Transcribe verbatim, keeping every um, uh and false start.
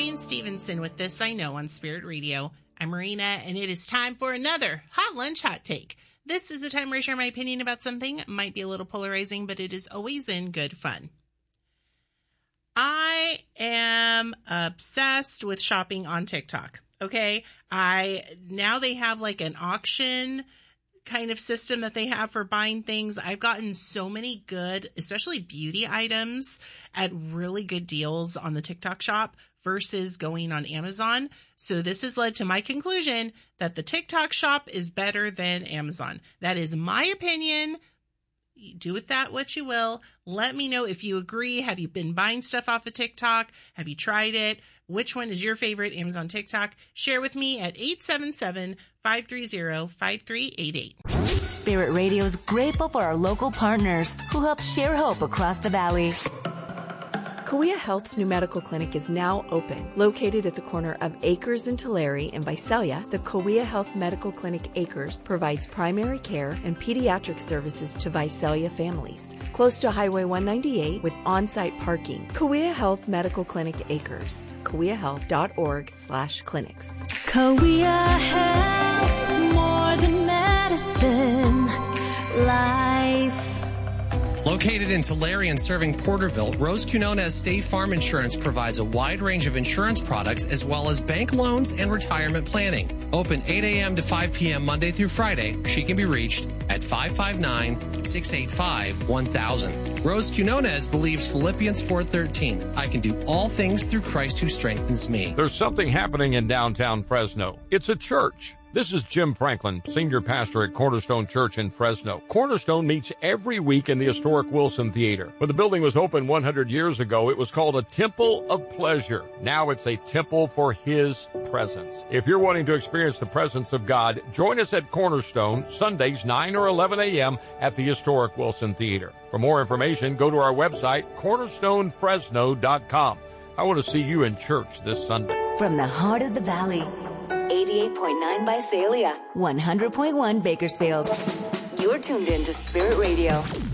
Brian Stevenson with This I Know on Spirit Radio. I'm Marina, and it is time for another Hot Lunch Hot Take. This is a time where I share my opinion about something. It might be a little polarizing, but it is always in good fun. I am obsessed with shopping on TikTok. Okay. I, now they have like an auction kind of system that they have for buying things. I've gotten so many good, especially beauty items at really good deals on the TikTok shop versus going on Amazon. So this has led to my conclusion that the TikTok shop is better than Amazon. That is my opinion. Do with that what you will. Let me know if you agree. Have you been buying stuff off of TikTok? Have you tried it? Which one is your favorite Amazon TikTok? Share with me at eight seven seven, five three zero, five three eight eight. Spirit Radio is grateful for our local partners who help share hope across the valley. Kauai Health's new medical clinic is now open. Located at the corner of Acres and Tulare in Visalia, the Kauai Health Medical Clinic Acres provides primary care and pediatric services to Visalia families. Close to Highway one ninety-eight with on-site parking. Kauai Health Medical Clinic Acres. kauai health dot org slash clinics. Kauai Health, more than medicine, life. Located in Tulare and serving Porterville, Rose Quinones State Farm Insurance provides a wide range of insurance products as well as bank loans and retirement planning. Open eight a.m. to five p.m. Monday through Friday. She can be reached at five five nine, six eight five, one thousand. Rose Quinones believes Philippians four thirteen. I can do all things through Christ who strengthens me. There's something happening in downtown Fresno. It's a church. This is Jim Franklin, senior pastor at Cornerstone Church in Fresno. Cornerstone meets every week in the historic Wilson Theater. When the building was opened one hundred years ago, it was called a Temple of Pleasure. Now it's a temple for His presence. If you're wanting to experience the presence of God, join us at Cornerstone, Sundays, nine or eleven a.m. at the historic Wilson Theater. For more information, go to our website, cornerstone fresno dot com. I want to see you in church this Sunday. From the heart of the valley, eighty-eight point nine Visalia, one hundred point one Bakersfield. You're tuned in to Spirit Radio.